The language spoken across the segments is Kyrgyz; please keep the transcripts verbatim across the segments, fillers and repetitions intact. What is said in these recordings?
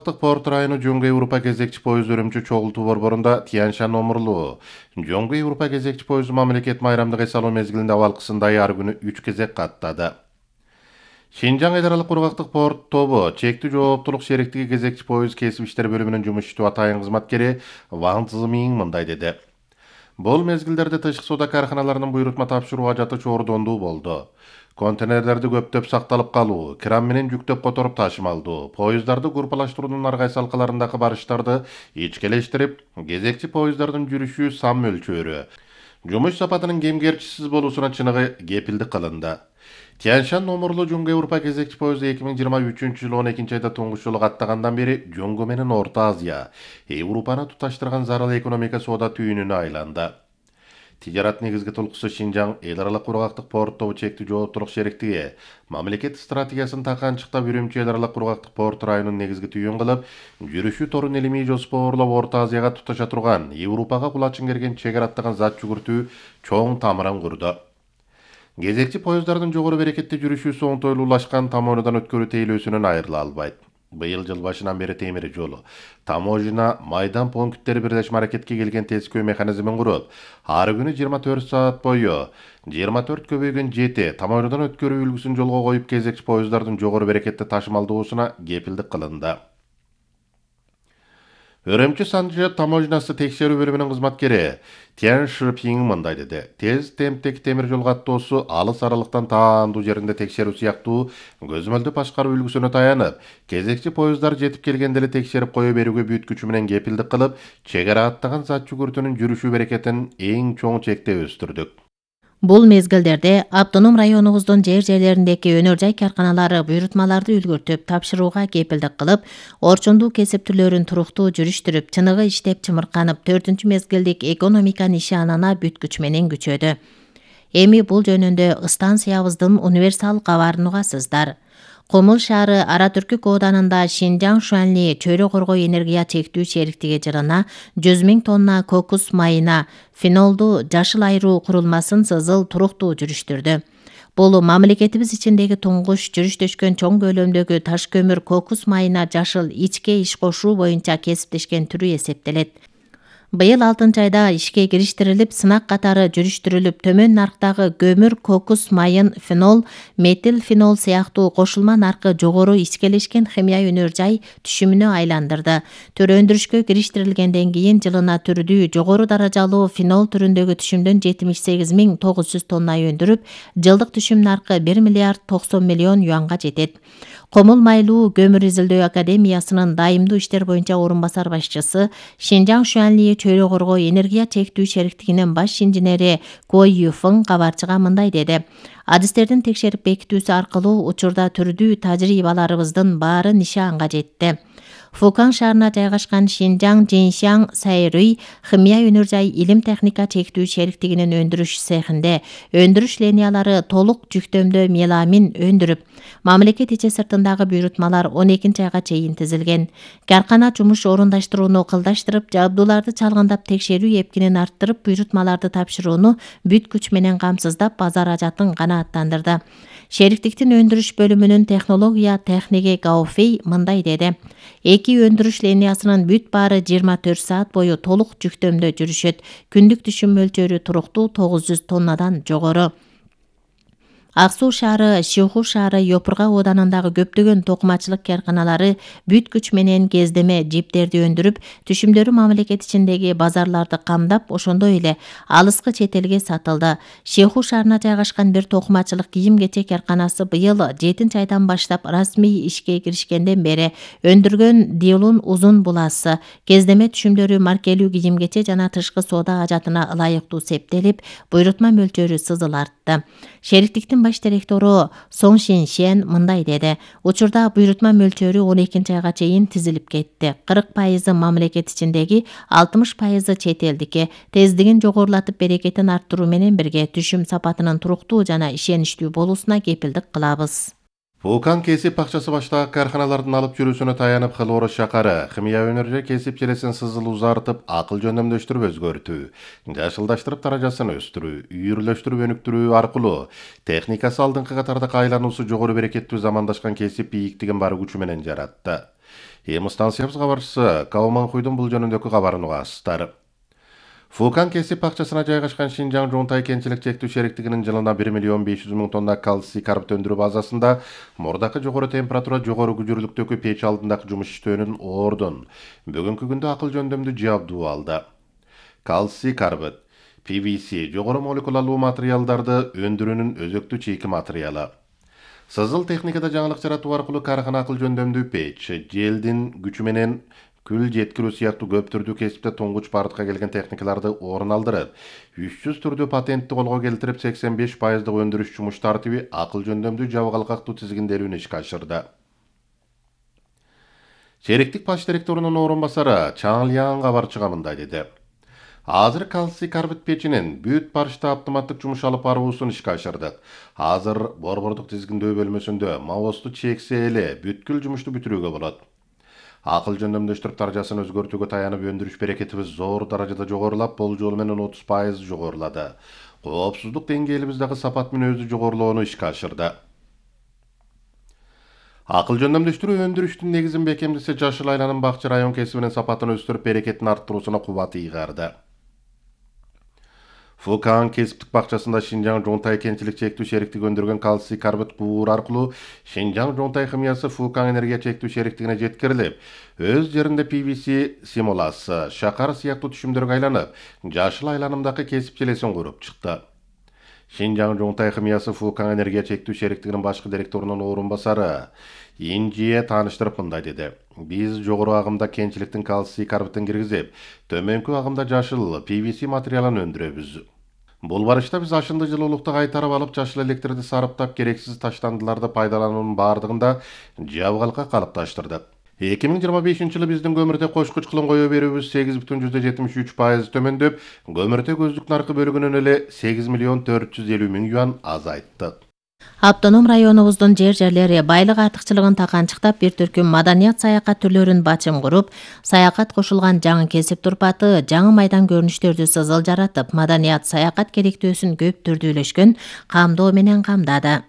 Порт району Жоңго Европа кезекчи поезд өрүмчү чогултуу борборунда Тянь-Шань номурлуу Жоңго Европа кезекчи поезду мамлекет майрамдык эс алуу мезгилинде абалкысын даяры күнү үч кезек каттады. Шинжаң Айдаралык кургактык порт тобу чектүү жооптулук шериктиги кезекчи поезд кесип иштер бөлүмүнүн жумушчу атайын кызматкери Ван Цзымиң мындай деди. Бул мезгилдерде тышкы соода карханаларынын буйрутма тапшыруу ажаты чордондуу болду. Контейнерлерди көптөп сакталып калуу, кран менен жүктөп которуп ташымалдуу, поездарды группалаштыруунун ар кайсы алкаларындагы барыштарды ичкелештирип, кезекчи поезддардын жүрүшү сан мөлчөрү, жумуш сапатынын кемгерчисиз болуусуна чыныгы кепилдик кылынды. Тянь-Шань номурлуу Жоңго Европа кезекчи поезду эки миң жыйырма үчүнчү жылы он экинчи айда туңгуч жолу каттагандан бери Жоңго менен Орто Азия, Европаны туташтырган зарыл экономика соода түйүнүнө айланды. Тижарат негизги толкусу Шинжаң Эларалык кургактык порт тобу чектүү жооптулук шериктиги мамлекет стратегиясын таканчыктап үрүмчү Эларалык кургактык порт районун негизги түйүн кылып, жүрүшү торун элемей жоспоорлоп Орто Азияга туташа турган, Европага кулачын керген чегара аттаган зат жүгүртүү чоң тамырын курду. Кезекчи поезддардын жогору берекетти жүрүшү оңтойлуулашкан тамоонудан өткөрүү тейлөөсүнөн айрыла албайт. Быйыл жыл башынан бери темир жолу, таможня, майдан пункттери бирлешме аракетке келген тескөө механизмин куруп, ар күнү жыйырма төрт саат бою жыйырма төрт көбөйгөн жети тамоонудан өткөрүү үлгүсүн жолго коюп кезекчи поезддардын жогору берекетти ташымалдоосуна кепилдик кылынды. Өрөмчү Санжы таможнясы текшерүү бөлүмүнүн кызматкери Тянь Шипиң мындай деди. Тез темптеги темир жол каттоосу алыс аралыктан таандуу жеринде текшерүү сыяктуу көзмөлдү башкаруу үлгүсүнө таянып, кезекчи поезддар жетип келгенде эле текшерип кое берүүгө бүт күчү менен кепилдик кылып, чегара аттаган зат жүгүртүүнүн жүрүшү берекетин эң чоң чекте өстүрдүк. Бул мезгилдерде автоном районубуздун жер жерлериндеги өнөр жай карканалары буйрутмаларды үлгүртүп, тапшырууга кепилдик кылып, орчундуу кесип түрлөрүн туруктуу жүрүштүрүп, чыныгы иштеп чымырканып, төртүнчү мезгилдик экономика нишанына бүт күч менен күчөдү. Эми бул жөнүндө станциябыздын универсал кабарын угасыздар. Комул шаары Ара Түркүк ооданында Шинжаң Шуанли чөйрө коргоо энергия чектүү шериктиги жылына жүз миң тонна кокус майына фенолду жашыл айруу курулмасын сызыл туруктуу жүрүштүрдү. Бул мамлекетибиз ичиндеги туңгуч жүрүштөшкөн чоң көлөмдөгү таш көмүр кокус майына жашыл ичке иш кошуу боюнча кесиптешкен түрү эсептелет. Быйыл алтынчы айда ишке кириштирилип, сынак катары жүрүштүрүлүп, төмөн нарктагы көмүр, кокус майын фенол, метил фенол сыяктуу кошулма наркы жогору ичкелешкен химия өнөр жай түшүмүнө айландырды. Түрү өндүрүшкө кириштирилгенден кийин жылына түрдүү жогору даражалуу фенол түрүндөгү түшүмдөн жетимиш сегиз миң тогуз жүз тонна өндүрүп, жылдык түшүм наркы бир миллиард токсон миллион юанга жетет. Комул майлуу көмүр изилдөө академиясынын дайымдуу иштер боюнча орун басар башчысы, Шинжаң Шуанли чөйрө коргоо энергия чектүү шериктигинин баш инженери Ко Юфың кабарчыга мындай деди. Адистердин текшерип бекитүүсү аркылуу учурда түрдүү тажрыйбаларыбыздын баары нишанга жетти. Фукан шаарына жайгашкан Шинжаң Жиншаң Сайрый химия өнөр жай илим техника чектүү шериктигинин өндүрүш цехинде өндүрүш линиялары толук жүктөмдө меламин өндүрүп, мамлекет ичи сыртындагы буйрутмалар он экинчи айга чейин тизилген. Каркана жумуш орундаштырууну кылдаштырып, жабдууларды чалгындап, текшерүү эпкинин арттырып, буйрутмаларды тапшырууну бүт күч менен камсыздап, базар ажатын канааттандырды. Шериктиктин өндүрүш бөлүмүнүн технология техниги Гауфей мындай деди. Эки өндүрүш линиясынын бүт баары жыйырма төрт саат бою толук жүктөмдө жүрүшөт. Күндүк түшүм мөлчөрү туруктуу тогуз жүз тоннадан жогору. Ак Суу шаары, Шиху шаары, Йопурга ооданындагы көптөгөн токумачылык карканалары бүт күч менен кездеме жиптерди өндүрүп, түшүмдөрү мамлекет ичиндеги базарларды камдап, ошондой эле алыскы чет элге сатылды. Шиху шаарына жайгашкан бир токумачылык кийим кечек карканасы быйыл жетинчи айдан баштап расмий ишке киришкенден бери өндүргөн Дилун узун буласы, кездеме түшүмдөрү маркелүү кийим кече жана тышкы соода ажатына ылайыктуу септелип, буйрутма мөлчөрү сызыл артты. Шериктиктин баш директору Соң Шин Шен мындай деди. Учурда буйрутма мөлчөрү он экинчи айга чейин тизилип кетти. кырк пайызы мамлекет ичиндеги, алтымыш пайызы чет элдики. Тездигин жогорулатып, берекетин арттыруу менен бирге түшүм сапатынын туруктуу жана ишеничтүү болуусуна кепилдик кылабыз. Вулкан кесип акчасы баштагы карханалардын алып жүрүүсүнө таянып, Хлоро шакары химия өнөрү кесип желесин сызыл узартып, акыл жөндөмдөштүрүп өзгөртүү, жашылдаштырып даражасын өстүрүү, үйүрлөштүрүп өнүктүрүү аркылуу техникасы алдыңкы катарда айлануусу жогору берекеттүү замандашкан кесип бийиктигин бар күчү менен жаратты. Эми станциябыз кабарчысы Кауманхуйдун бул жөнүндөгү кабарын угасыздар. Вулкан кесип акчасына жайгашкан Шинжаң Жуунтай кенчилик чектүү шериктигинин жылына бир миллион беш жүз миң тонна кальций карбид өндүрүү базасында мурдакы жогору температура, жогору күчүрлүктөгү печ алдындагы жумуш иштөөнүн ордун бүгүнкү күндө акыл жөндөмдүү жабдуу алды. Кальций карбид, P V C жогору молекулалуу материалдарды өндүрүүнүн өзөктүү чийки материалы. Сызыл техникада жаңылык жаратуу аркылуу кархана акыл жөндөмдүү печ, желдин күчү менен күл жеткирүү сыяктуу көп түрдүү кесипте туңгуч бардыкка келген техникаларды орун алдырып, үч жүз түрдүү патентти колго келтирип, сексен беш пайыздык өндүрүш жумуш тартиби акыл жөндөмдүү жабы калкактуу тизгинделүүнү ишке ашырды. Шериктик баш директорунун орун басары Чаң Лиан кабарчыга мындай деди. Азыр кальций карбид печинин бүт барышта автоматтык жумуш алып баруусун ишке ашырдык. Азыр борбордук тизгиндөө бөлмөсүндө мавосту чексе эле бүткүл жумушту бүтүрүүгө болот. Акыл жөндөмдөштүрүп даражасын өзгөртүүгө таянып өндүрүш берекетибиз зор даражада жогорулап, болжол менен отуз пайыз жогорулады. Коопсуздук деңгээлибиз дагы сапат мүнөздүү жогорулоону ишке ашырды. Акыл жөндөмдөштүрүү өндүрүштүн негизин бекемдесе, жашыл айланым бакчы район кесибинин сапатын өстүрүп, берекетин арттыруусуна кубат ыйгарды. Вулкан кесиптик бакчасында Шинжаң Жуунтай кенчилик чектүү шериктиги өндүргөн кальций карбид куур аркылуу Шинжаң Жуунтай химиясы Вулкан энергия чектүү шериктигине жеткирилип, өз жеринде P V C симуласы, шакар сыяктуу түшүмдөргө айланып, жашыл айланымдагы кесип желесин куруп чыкты. Шинжаң Жуунтай химиясы Вулкан энергия чектүү шериктигинин башкы директорунун орун басары Инжие тааныштырып мындай деди. Биз жогору агымда кенчиликтин кальций карбидин киргизип, төмөнкү агымда жашыл P V C материалын өндүрөбүз. Бул барышта биз ашынды жылуулукту кайтарып алып, жашыл электрди сарыптап, керексиз таштандыларды пайдалануунун бардыгында жабгалка калыпташтырдык. эки миң жыйырма бешинчи жылы биздин көмүртө кошкуч кылым кое берүүбүз сегиз бүтүн жүздө жетимиш үч пайыз төмөндөп, көмүртө көздүк наркы бөлүгүнөн эле сегиз миллион төрт жүз элүү миң юан азайттык. Автоном районубуздун жер-жерлери байлык артыкчылыгын таканчыктап, бир түркүм маданият саякат түрлөрүн бачым куруп, саякат кошулган жаңы кесип турпаты, жаңы майдан көрүнүштөрдү сызыл жаратып, маданият саякат керектөөсүн көп түрдүүлөшкөн камдоо менен камдады.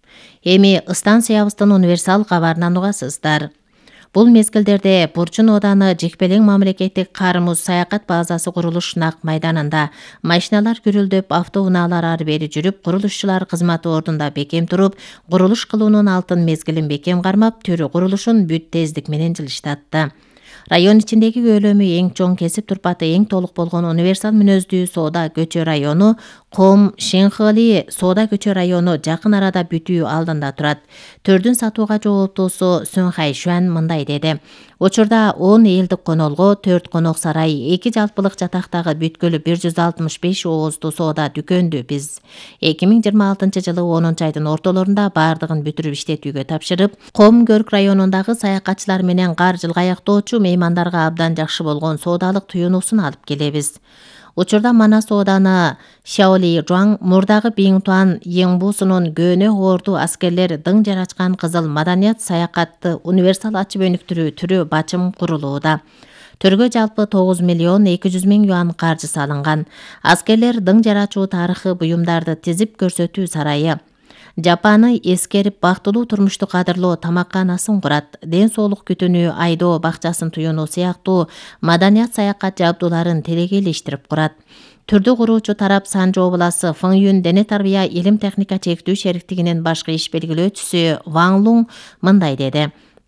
Эми станциябыздын универсал кабарынан угасыздар. Бул мезгилдерде Бурчун ооданы Жекпелең мамлекеттик кар-муз саякат базасы курулуш нак майданында машиналар күрүлдөп, автоунаалар ары бери жүрүп, курулушчулар кызматы ордунда бекем туруп, курулуш кылуунун алтын мезгилин бекем кармап, төрү курулушун бүт тездик менен жылыштатты. Район ичиндеги көлөмү эң чоң кесип турпаты эң толук болгон универсал мүнөздүү соода көчө району Ком Шенхали соода көчө району жакын арада бүтүү алдында турат. Төрдүн сатууга жооптуусу Сүнхай Шуан мындай деди. Учурда он элдик конолго, төрт конок сарай, эки жалпылык жатактагы бүткөлү бир жүз алтымыш беш ооздуу соода дүкөндү биз эки миң жыйырма алтынчы жылы онунчу айдын ортолорунда бардыгын бүтүрүп иштетүүгө тапшырып, Ком Көрк районундагы саякатчылар менен кар жылга аяктоочу меймандарга абдан жакшы болгон соодалык туюнуусун алып келебиз. Учурда Манас ооданы Шаоли Жуаң мурдагы Биңтуан Еңбусунун көнө орду аскерлер дың жарачкан кызыл маданият саякатты универсал ачып өнүктүрүү түрү бачым курулууда. Төргө жалпы тогуз миллион эки жүз миң юан каржы салынган. Аскерлер дың жарачуу тарыхы буюмдарды тизип көрсөтүү сарайы, жапаны эскерип бактылуу турмушту кадырлоо тамакканасын курат, ден соолук күтүнүү айдоо бакчасын туюнуу сыяктуу маданият саякат жабдууларын телегейлештирип курат. Түрдү куруучу тарап Санжоо обласы Фыңюн дене тарбия илим техника чектүү шериктигинин башкы иш белгилөөчүсү Ваң Луң мындай деди.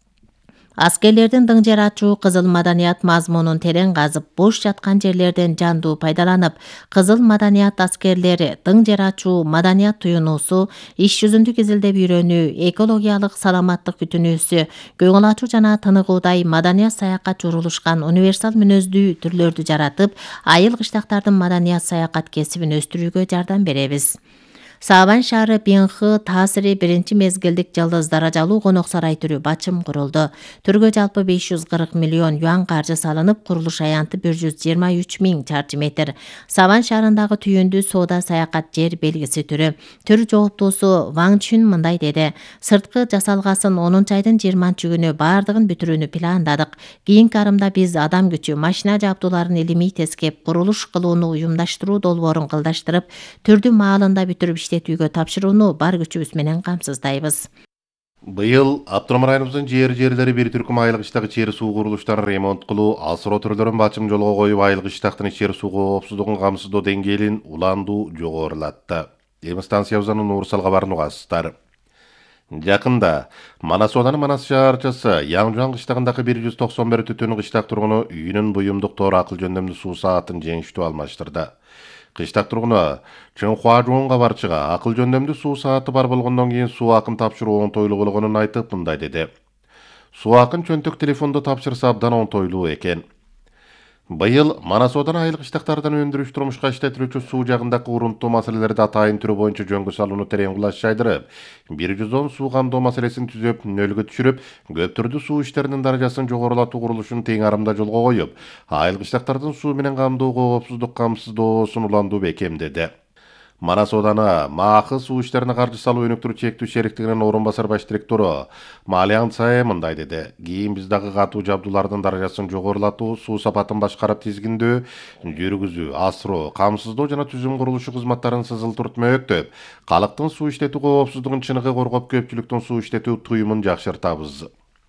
Аскерлердин дың жарачуу кызыл маданият мазмунун терең казып, бош жаткан жерлерден жандуу пайдаланып, кызыл маданият аскерлери дың жарачуу маданият туюнуусу, иш жүзүндө изилдеп үйрөнүү, экологиялык саламаттык күтүнүүсү, көңүл ачуу жана тыныгуудай маданият саякат журулушкан универсал мүнөздүү түрлөрдү жаратып, айыл кыштактардын маданият саякат кесибин өстүрүүгө жардам беребиз. Сабан шаары Бинхы таасири биринчи мезгилдик жылдыз даражалуу конок сарай түрү бачым курулду. Түргө жалпы беш жүз кырк миллион юан каржы салынып, курулуш аянты бир жүз жыйырма үч миң чарчы метр. Сабан шаарындагы түйүндүү соода саякат жер белгиси түрү. Төр жооптуусу Ваң Чүн мындай деди: сырткы жасалгасын онунчу айдын жыйырманчы күнү баардыгын бүтүрүүнү пландадык. Кийинки арымда биз адам күчү, машина жабдууларын илимий тескеп, курулуш кылууну уюмдаштыруу долбоорун кылдаштырып, түрдү маалында бүтүрүп иштетүүгө тапшырууну бар күчүбүз менен камсыздайбыз. Быйыл Аптоном районубуздун жер-жерлери бир түркүм айылык иштагы чер суу курулуштарын ремонт кылуу, асыроо түрлөрүн бачым жолго коюп, айылык иштактын чер суу коопсуздугун камсыздоо деңгээлин уландуу жогорулатты. Эми станциябыздын Нуурсал кабарын угасыздар. Жакында Манас ооданы Манас шаарчасы Яңжуан кыштагындагы бир жүз токсон бир түтүн кыштак тургуну үйүнүн буюмдук тоор акыл жөндөмдүү суу саатын жеңиштүү алмаштырды. Кыштак тургуну Чыңхуажуун кабарчыга акыл жөндөмдүү суу сааты бар болгондон кийин суу акын тапшыруу оңтойлуу болгонун айтып, мындай деди: Суу акын чөнтөк телефондо тапшырса абдан оңтойлуу экен. Быйыл Манас ооданы айылык иштактардан өндүрүш турмушка иштетилүүчү суу жагындагы урунтуу маселелерди атайын түрү боюнча жөнгө салууну терең кулаш жайдырып, бир жүз он суу камдоо маселесин түзөп, нөлгө түшүрүп, көп түрдүү суу иштеринин даражасын жогорулатуу курулушун тең арымда жолго коюп, айылык иштактардын суу менен камдоо коопсуздук камсыздоосун уландуу бекемдеди. Манас ооданы Маакы суу иштерине каржы салуу өнүктүрүү чектүү шериктигинин орун басар баш директору Малиан Цае мындай деди: кийин биз дагы катуу жабдуулардын даражасын жогорулатуу, суу сапатын башкарып тизгиндөө, жүргүзүү, асыроо, камсыздоо жана түзүм курулушу кызматтарын сызылтырып мөөктөп, калктын суу иштетүү коопсуздугун чыныгы коргоп, көпчүлүктүн суу иштетүү туюмун жакшыртабыз.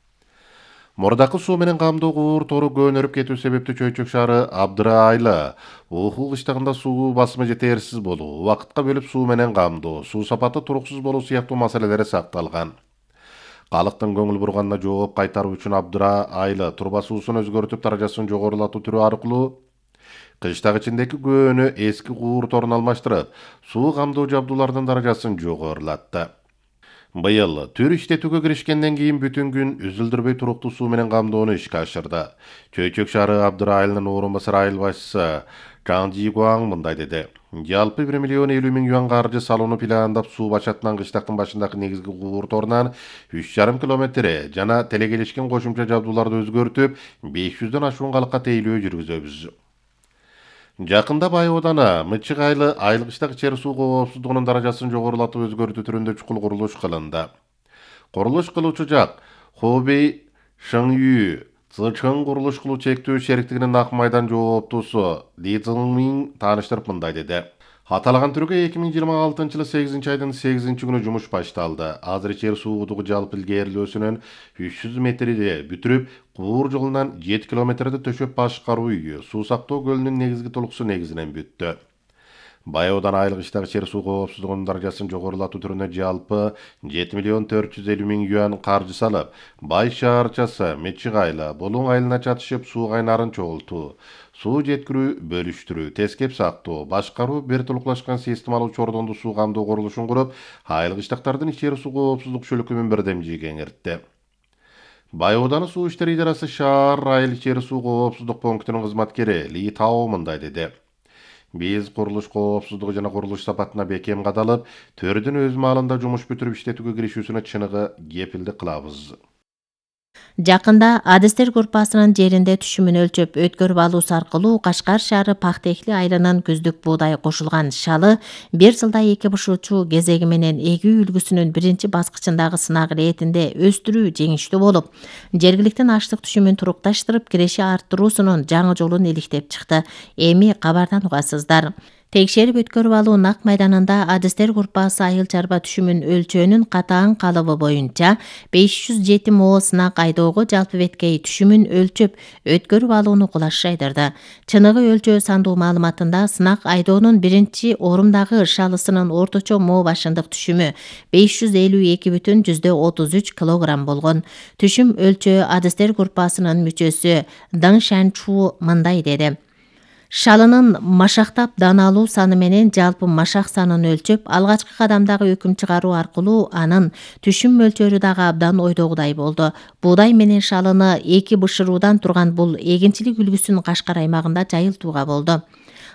Мурдакы суу менен камдоо куур тору көнөрүп кетүү себептүү Чөйчөк шаары Абдыра айылы Ухул кыштагында суу басымы жетерсиз болуу, убакытка бөлүп суу менен камдоо, суу сапаты туруксуз болуу сыяктуу маселелери сакталган. Калктын көңүл бурганына жооп кайтаруу үчүн Абдыра айылы турба суусун өзгөртүп, даражасын жогорулатуу түрү аркылуу кыштак ичиндеги көөнү эски куур торун алмаштырып, суу камдоо жабдуулардын даражасын жогорулатты. Быйыл түр иштетүүгө киришкенден кийин бүтүн күн үзүлдүрбөй туруктуу суу менен камдоону ишке ашырды. Чөйчөк шаары Абдыра айылынын орун басар айыл башчысы Чаң Жигуаң мындай деди: жалпы бир миллион элүү миң юан каржы салууну пландап, суу бачатынан кыштактын башындагы негизги куур торунан үч жарым километр жана телекелишкен кошумча жабдууларды өзгөртүп, беш жүздөн ашуун калкка тейлөө жүргүзөбүз. Жакында Бай ооданы Мычык айылы айылык иштагы чер суу коопсуздугунун даражасын жогорулатып өзгөртүү түрүндө чукул курулуш кылынды. Курулуш кылуучу жак Хобей Шыңюй Цзычың курулуш кылуу чектүү шериктигинин Ак майдан жооптуусу Ли Цзыңмин тааныштырып мындай деди: аталган түргө эки миң жыйырма алтынчы жылы сегизинчи айдын сегизинчи күнү жумуш башталды. Азыр чер суудугу жалпы илгерилөөсүнүн үч жүз метрди бүтүрүп, куур жолунан жети километрди төшөп, башкаруу үйү, суу сактоо көлүнүн негизги толуксу негизинен бүттү. Бай ооданы айылык иштагы чер суу коопсуздугунун даражасын жогорулатуу түрүнө жалпы жети миллион төрт жүз элүү миң юан каржы салып, Бай шаарчасы Мычык айылы Болуң айылына чатышып, суу кайнарын чогултуу, суу жеткирүү, бөлүштүрүү, тескеп сактоо, башкаруу, бир толуклашкан системалуу чордондуу суу камдоо курулушун куруп, айылык иштактардын чер суу коопсуздук чөлөкүмүн бирдемжи кеңиртти. Бай ооданы суу иштери идарасы шаар айыл чер суу коопсуздук пунктунун кызматкери Ли Тао мындай деди: биз курулуш коопсуздугу жана курулуш сапатына бекем кадалып, төрдүн өз маалында жумуш бүтүрүп иштетүүгө киришүүсүнө чыныгы кепилдик кылабыз. Жакында адистер группасынын жеринде түшүмүн өлчөп өткөрүп алуусу аркылуу Кашкар шаары Пактекли айылынын күздүк буудай кошулган шалы бир жылда эки бышуучу кезеги менен эгүү үлгүсүнүн биринчи баскычындагы сынак иретинде өстүрүү жеңиштүү болуп, жергиликтин аштык түшүмүн турукташтырып, киреши арттыруусунун жаңы жолун иликтеп чыкты. Эми кабардан угасыздар. Текшерип өткөрүп алуу Ак майданында адистер группасы айыл чарба түшүмүн өлчөөнүн катаан калыбы боюнча беш жүз жети мо сынак айдоого жалпы беткей түшүмүн өлчөп өткөрүп алууну кулаш жайдырды. Чыныгы өлчөө сандуу маалыматында сынак айдоонун биринчи орумдагы шалысынын орточо мо башындык түшүмү беш жүз элүү эки бүтүн жүздөн отуз үч килограмм болгон. Түшүм өлчөө адистер группасынын мүчөсү Даң Шанчу мындай деди: шалынын машактап дааналуу саны менен жалпы машак санын өлчөп, алгачкы кадамдагы өкүм чыгаруу аркылуу анын түшүм мөлчөрү дагы абдан ойдогудай болду. Буудай менен шалыны эки бышыруудан турган бул эгинчилик үлгүсүн Кашкар аймагында жайылтууга болду.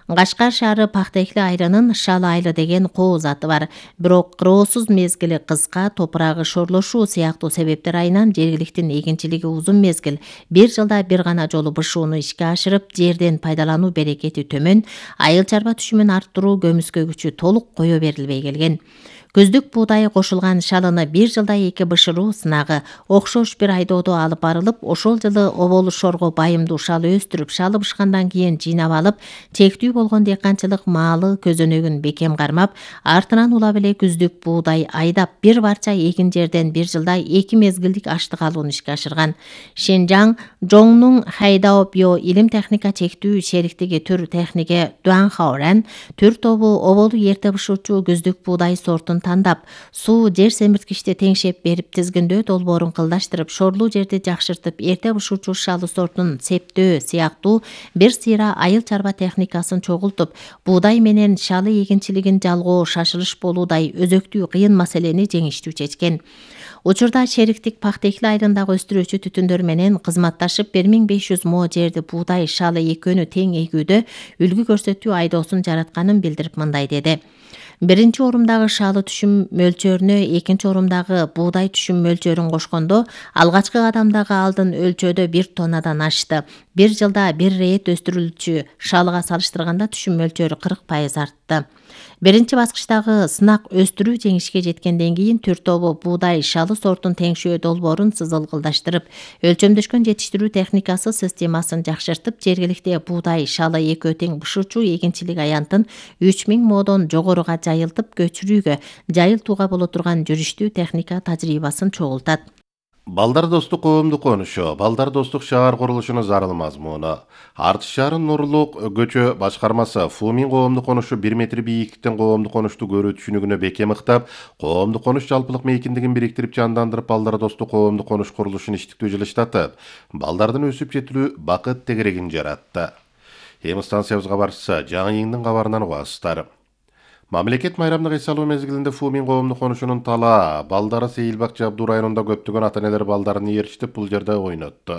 Кашкар шаары Пактекли айрынын Шалы айылы деген кооз аты бар. Бирок кыроосуз мезгили кыска, топурагы шорлошуу сыяктуу себептер айынан жергиликтин эгинчилиги узун мезгил бир жылда бир гана жолу бышууну ишке ашырып, жерден пайдалануу берекети төмөн, айыл чарба түшүмүн арттыруу көмүскө күчү толук кое берилбей келген. Күздүк буудай кошулган шалыны бир жылда эки бышыруу сынагы окшош бир айдоодо алып барылып, ошол жылы оболу шорго байымдуу шалы өстүрүп, шалы бышкандан кийин жыйнап алып, чектүү болгон дыйканчылык маалы көзөнөгүн бекем кармап, артынан улап эле күздүк буудай айдап, бир барча эгин жерден бир жылда эки мезгилдик аштык алууну ишке ашырган. Шинжаң Жоңнун Хайдаобё илим техника чектүү шериктиги түр технике Дуанхаорен түр тобу оболу эрте бышуучу күздүк буудай сортун тандап, суу жер семирткичти теңшеп берип, тизгиндөө долбоорун кылдаштырып, шорлуу жерди жакшыртып, эрте бышуучу шалы сортун септөө сыяктуу бир сыйра айыл чарба техникасын чогултуп, буудай менен шалы эгинчилигин жалгоо шашылыш болуудай өзөктүү кыйын маселени жеңиштүү чечкен. Учурда шериктик Пактекли айылындагы өстүрүүчү түтүндөр менен кызматташып, бир миң беш жүз мо жерди буудай, шалы экөөнү тең эгүүдө үлгү көрсөтүү айдоосун жаратканын билдирип мындай деди. Биринчи орумдагы шалы түшүм мөлчөрүнө экинчи орумдагы буудай түшүм мөлчөрүн кошкондо, алгачкы кадамдагы алдын өлчөөдө бир тоннадан ашты. Бир жылда бир рет өстүрүлчү шалыга салыштырганда түшүм мөлчөрү кырк пайыз артты. Биринчи баскычтагы сынак өстүрүү жеңишке жеткенден кийин түр тобу буудай шалы сортун теңшөө долбоорун сызылгылдаштырып, өлчөмдөшкөн жетиштирүү техникасы системасын жакшыртып, жергиликте буудай шалы экөө тең бышуучу эгинчилик аянтын үч миң модон жогоруга жайылтып көчүрүүгө, жайылтууга боло турган жүрүштүү техника тажрыйбасын чогултат. Балдар достук коомдук конушу, Балдар достук шаар курулушунун зарыл мазмуну. Артыш шаарын Нурлук көчө башкармасы Фумин коомдук конушу бир метр бийиктиктен коомдук конушту көрүү түшүнүгүнө бекем ыктап, коомдук конуш жалпылык мейкиндигин бириктирип, жандандырып, Балдар достук коомдук конуш курулушун иштиктүү жылыштатып, балдардын өсүп жетилүү бакыт тегерегин жаратты. Эми станциябызга барчысы Жаңы Ийиңдин кабарынан угасыздар. Мамлекет майрамдык эс алуу мезгилинде Фумин коомдук конушунун тала балдары Сейилбакчы Абдуу районунда көптөгөн ата-энелер балдарын ээрчитип бул жерде ойнотту.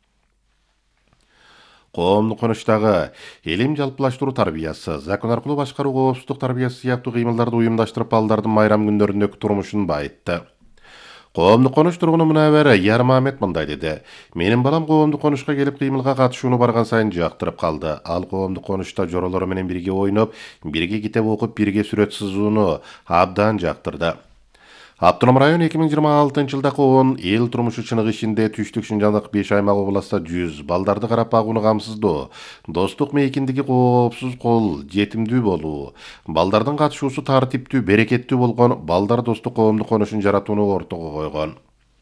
Коомдук конуштагы элим жалпылаштыруу тарбиясы, закон аркылуу башкаруу, коопсуздук тарбиясы сыяктуу кыймылдарды уюмдаштырып, балдардын майрам күндөрүндөгү турмушун байытты. Коомдук конуш тургуну мунабары Ярым Ахмет мындай деди. Менин балам коомдук конушка келип кыймылга катышууну барган сайын жактырып калды. Ал коомдук конушта жоролору менен бирге ойноп, бирге китеп окуп, бирге сүрөт сызууну абдан жактырды. Автоном район эки миң жыйырма алтынчы жылдагы он эл турмушу чыныгы ишинде түштүк Шынжаңдык беш аймак областта жүз балдарды карап багууну камсыздоо, достук мейкиндиги коопсуз кол жетимдүү болуу, балдардын катышуусу тартиптүү, берекеттүү болгон Балдар достук коомдук конушун жаратууну ортого койгон.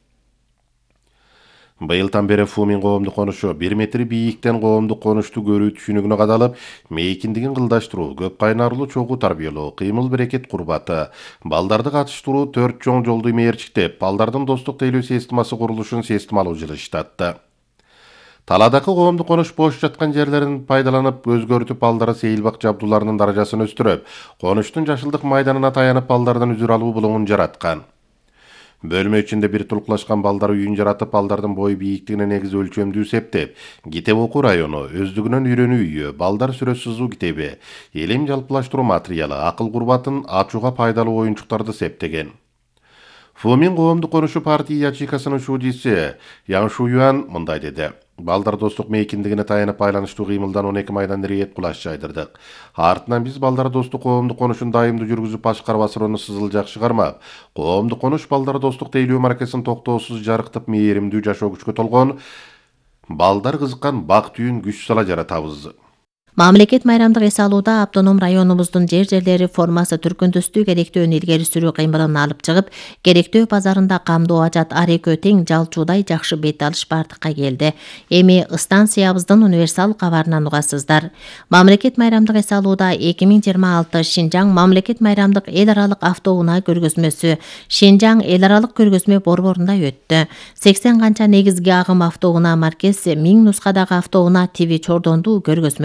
Быйылдан бери Фумин коомдук конушу бир метр бийиктен коомдук конушту көрүү түшүнүгүнө кадалып, мейкиндигин кылдаштыруу, көп кайнарлуу чогуу тарбиялоо, кыймыл берекет курбаты, балдарды катыштыруу, төрт чоң жолду мээрчиктеп, балдардын достук тейлөө системасы курулушун системалуу жылыштатты. Таладагы коомдук конуш бош жаткан жерлерин пайдаланып, өзгөртүп, балдары Сейилбакчы Абдулардын даражасын өстүрүп, конуштун жашылдык майданына таянып, балдардан үзүр алуу булуңун жараткан. Бөлмө ичинде бир тулуклашкан балдар үйүн жаратып, балдардын бой бийиктигине негизи өлчөмдүү септеп, китеп окуу району, өздүгүнөн үйрөнүү үйү, балдар сүрөт сызуу китеби, элим жалпылаштыруу материалы, акыл курбатын ачууга пайдалуу оюнчуктарды септеген. Фумин коомдук конушу партия ячейкасынын шуудиси Ян Шуюан мындай деди. Балдар достук мейкиндигине таянып байланыштуу кыймылдан он эки майдан рейет кулаш жайдырдык. Артынан биз балдар достук коомдук конушун дайымдуу жүргүзүп, башкарып асырууну сызылжак чыгармап, коомдук конуш балдар достук тейлөө маркасын токтоосуз жарыктып, мээримдүү жашоо күчкө толгон, балдар кызыккан бак түйүн күч сала жаратабыз. Мамлекет майрамдык эс алууда автоном районубуздун жер-жерлери формасы түркүндөстүү керектөөнү илгери сүрүү кыймылын алып чыгып, керектөө базарында камдоо ажат ар экөө тең жалчуудай жакшы бет алыш бардыкка келди. Эми станциябыздын универсал кабарынан угасыздар. Мамлекет майрамдык эс алууда эки миң жыйырма алты Шинжаң мамлекет майрамдык эл аралык автоунаа көргөзмөсү Шинжаң эл аралык көргөзмө борборунда өттү. сексен канча негизги агым автоунаа маркасы, миң нускадагы автоунаа тиви чордондуу көргөзмөлөндү.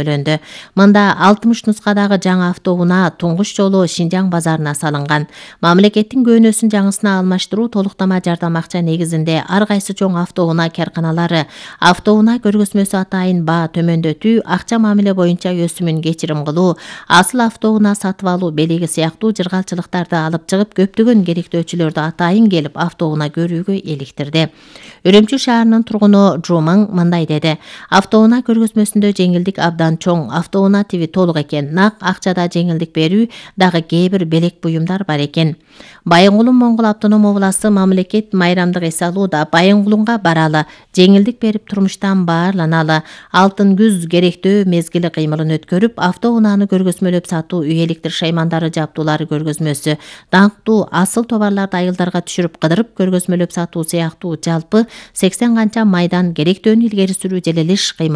Мында алтымыш нускадагы жаңы автоунаа туңгуч жолу Шинжаң базарына салынган. Мамлекеттин көөнөсүн жаңысына алмаштыруу толуктама жардам акча негизинде ар кайсы чоң автоунаа карканалары автоунаа көргөзмөсү атайын баа төмөндөтүү, акча мамиле боюнча өсүмүн кечирим кылуу, асыл автоунаа сатып алуу белеги сыяктуу жыргалчылыктарды алып чыгып, көптөгөн керектөөчүлөрдү атайын келип автоунаа көрүүгө иликтирди. Үрүмчү шаарынын тургуну Жумаң мындай деди: автоунаа көргөзмөсүндө жеңилдик абдан чоң, автоунаа тиви толук экен, нак акчада жеңилдик берүү дагы кээ бир белек буюмдар бар экен. Байынгулун Моңгол автоном областы мамлекет майрамдык эс алууда Байынгулунга баралы, жеңилдик берип турмуштан баарланалы, алтын күз керектөө мезгили кыймылын өткөрүп, автоунааны көргөзмөлөп сатуу үй электр шаймандары жабдуулары көргөзмөсү, даңктуу асыл товарларды айылдарга түшүрүп кыдырып көргөзмөлөп сатуу сыяктуу жалпы сексен канча майдан керектөөнү илгери сүрүү желелиш кыймыл